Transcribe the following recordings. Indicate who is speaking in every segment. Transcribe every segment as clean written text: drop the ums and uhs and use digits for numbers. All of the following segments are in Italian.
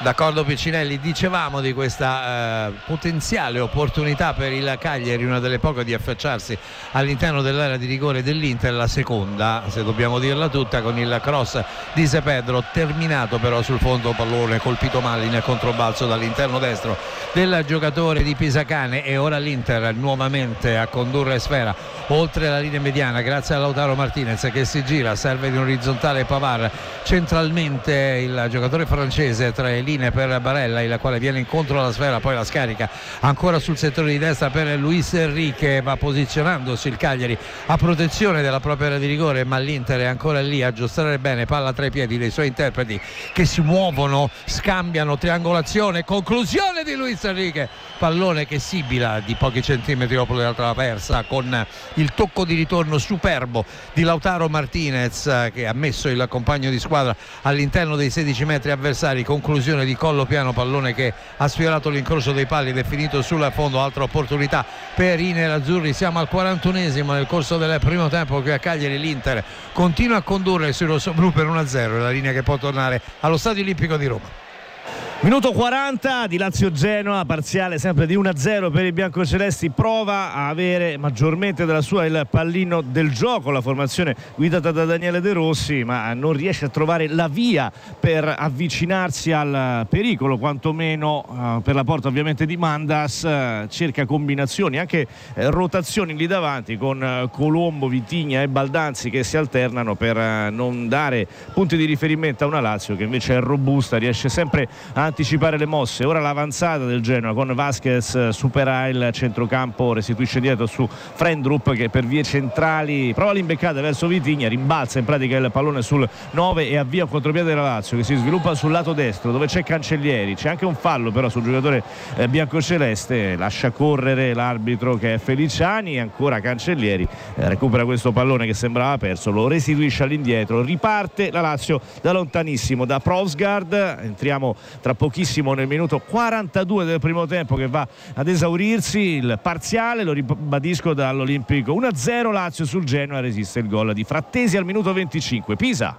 Speaker 1: D'accordo Piccinelli, dicevamo di questa potenziale opportunità per il Cagliari, una delle poche di affacciarsi all'interno dell'area di rigore dell'Inter, la seconda, se dobbiamo dirla tutta, con il cross di Se Pedro, terminato però sul fondo pallone, colpito male in controbalzo dall'interno destro del giocatore di Pisacane, e ora l'Inter nuovamente a condurre sfera oltre la linea mediana grazie a Lautaro Martinez che si gira, serve in orizzontale Pavard, centralmente il giocatore francese tra le linee per Barella, il quale viene incontro alla sfera, poi la scarica ancora sul settore di destra per Luis Enrique, va posizionandosi il Cagliari a protezione della propria area di rigore, ma l'Inter è ancora lì a giostrare bene, palla tra i piedi dei suoi interpreti che si muovono, scambiano, triangolazione, conclusione di Luis Enrique, pallone che sibila di pochi centimetri dopo la traversa con il tocco di ritorno superbo di Lautaro Martinez che ha messo il compagno di squadra all'interno dei 16 metri avversari, conclusione di collo piano, pallone che ha sfiorato l'incrocio dei pali ed è finito sul fondo. Altra opportunità per i nerazzurri, siamo al 41esimo nel corso del primo tempo qui a Cagliari, l'Inter continua a condurre sui rossoblu per 1-0, la linea che può tornare allo Stadio Olimpico di Roma.
Speaker 2: Minuto 40 di Lazio-Genoa, parziale sempre di 1-0 per i biancocelesti, prova a avere maggiormente della sua il pallino del gioco la formazione guidata da Daniele De Rossi, ma non riesce a trovare la via per avvicinarsi al pericolo, quantomeno per la porta ovviamente di Mandas, cerca combinazioni, anche rotazioni lì davanti con Colombo, Vitigna e Baldanzi che si alternano per non dare punti di riferimento a una Lazio che invece è robusta, riesce sempre a anticipare le mosse. Ora l'avanzata del Genoa con Vasquez, supera il centrocampo, restituisce dietro su Frendrup che per vie centrali prova l'imbeccata verso Vitigna, rimbalza in pratica il pallone sul 9 e avvia un contropiede della Lazio che si sviluppa sul lato destro dove c'è Cancellieri, c'è anche un fallo però sul giocatore biancoceleste, lascia correre l'arbitro che è Feliciani, ancora Cancellieri recupera questo pallone che sembrava perso, lo restituisce all'indietro, riparte la Lazio da lontanissimo da Prosgard. Entriamo tra pochissimo nel minuto 42 del primo tempo che va ad esaurirsi, il parziale lo ribadisco dall'Olimpico 1-0 Lazio sul Genoa, resiste il gol di Frattesi al minuto 25. Pisa,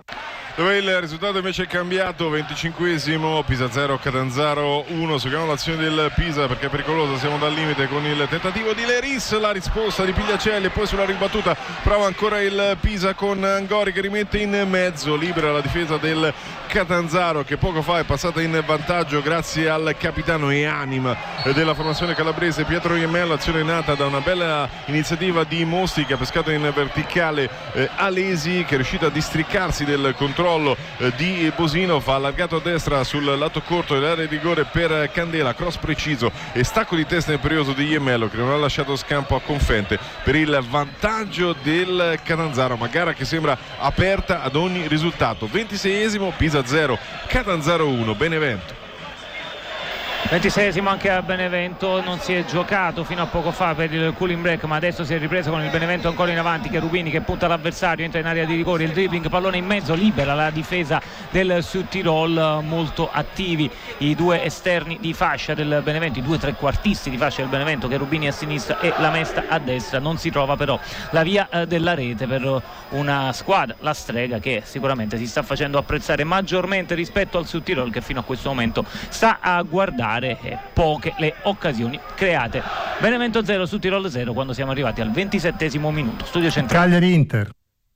Speaker 3: dove il risultato invece è cambiato, 25esimo, Pisa 0, Catanzaro 1. Seguiamo l'azione del Pisa perché è pericolosa, siamo dal limite con il tentativo di Leris, la risposta di Pigliacelli e poi sulla ribattuta prova ancora il Pisa con Angori che rimette in mezzo, libera la difesa del Catanzaro che poco fa è passata in vantaggio grazie al capitano e anima della formazione calabrese Pietro Iemmello. Azione nata da una bella iniziativa di Mosti che ha pescato in verticale Alesi che è riuscito a districarsi del controllo di Bosino, fa allargato a destra sul lato corto dell'area di rigore per Candela, cross preciso e stacco di testa imperioso di Iemmello che non ha lasciato scampo a Confente per il vantaggio del Catanzaro, ma gara che sembra aperta ad ogni risultato. 26esimo, Pisa 0, Catanzaro 1, Benevento.
Speaker 4: 26esimo anche a Benevento, non si è giocato fino a poco fa per il cooling break, ma adesso si è ripreso con il Benevento ancora in avanti, che Rubini che punta l'avversario, entra in area di rigore, il dribbling, pallone in mezzo, libera la difesa del Südtirol, molto attivi i due esterni di fascia del Benevento, i due trequartisti di fascia del Benevento, che Rubini a sinistra e la Mesta a destra. Non si trova però la via della rete per una squadra, la Strega, che sicuramente si sta facendo apprezzare maggiormente rispetto al Südtirol, che fino a questo momento sta a guardare poche le occasioni create. Benevento 0, Südtirol 0 quando siamo arrivati al 27esimo minuto. Studio centrale.
Speaker 5: Cagliari Inter.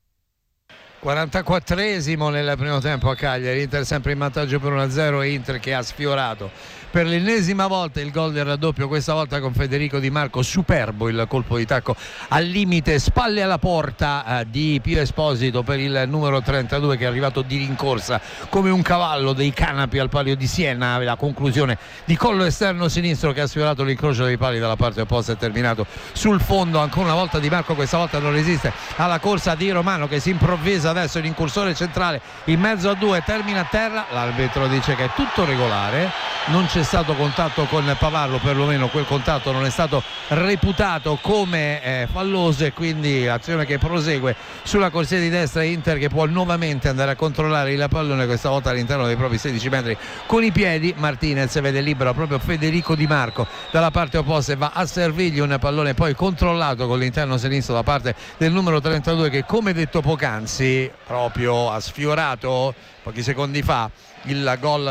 Speaker 1: 44esimo nel primo tempo a Cagliari, Inter sempre in vantaggio per 1-0 e Inter che ha sfiorato per l'ennesima volta il gol del raddoppio, questa volta con Federico Di Marco, superbo il colpo di tacco al limite, spalle alla porta di Pio Esposito per il numero 32 che è arrivato di rincorsa come un cavallo dei canapi al palio di Siena, la conclusione di collo esterno sinistro che ha sfiorato l'incrocio dei pali dalla parte opposta e terminato sul fondo. Ancora una volta Di Marco, questa volta non resiste alla corsa di Romano che si improvvisa adesso in incursore centrale in mezzo a due, termina a terra, l'arbitro dice che è tutto regolare, non c'è stato contatto con Pavarlo, perlomeno quel contatto non è stato reputato come falloso e quindi azione che prosegue sulla corsia di destra, Inter che può nuovamente andare a controllare il pallone, questa volta all'interno dei propri 16 metri con i piedi. Martinez vede libero proprio Federico Di Marco dalla parte opposta e va a servirgli un pallone poi controllato con l'interno sinistro da parte del numero 32 che, come detto poc'anzi, proprio ha sfiorato pochi secondi fa il gol